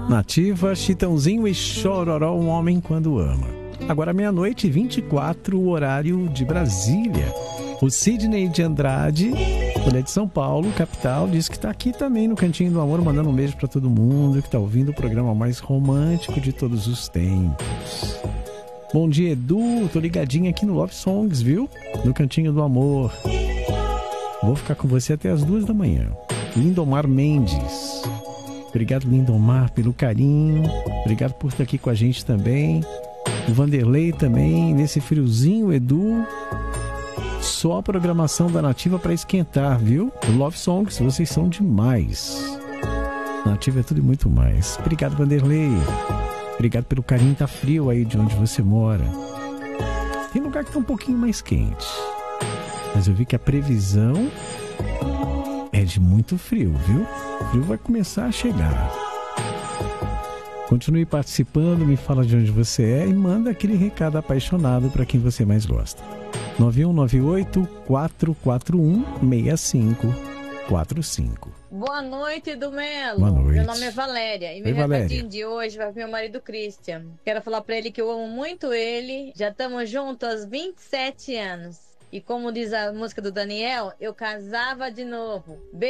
Nativa, Chitãozinho e Chororó, um homem quando ama. Agora 00:24, o horário de Brasília. O Sidney de Andrade, ele é de São Paulo, capital, diz que está aqui também no Cantinho do Amor, mandando um beijo para todo mundo que está ouvindo o programa mais romântico de todos os tempos. Bom dia, Edu, tô ligadinho aqui no Love Songs, viu? No Cantinho do Amor. Vou ficar com você até as 2:00. Lindomar Mendes. Obrigado, Lindomar, pelo carinho. Obrigado por estar aqui com a gente também. O Vanderlei também, nesse friozinho, Edu. Só a programação da Nativa para esquentar, viu? Love Songs, vocês são demais. Nativa é tudo e muito mais. Obrigado, Vanderlei. Obrigado pelo carinho, tá frio aí de onde você mora. Tem lugar que tá um pouquinho mais quente. Mas eu vi que a previsão é de muito frio, viu? O frio vai começar a chegar. Continue participando, me fala de onde você é e manda aquele recado apaixonado para quem você mais gosta. 9198-441-6545. Boa noite, do Melo. Boa noite. Meu nome é Valéria. E meu recadinho de hoje vai pro meu marido Christian. Quero falar pra ele que eu amo muito ele. Já estamos juntos há 27 anos. E como diz a música do Daniel, eu casava de novo.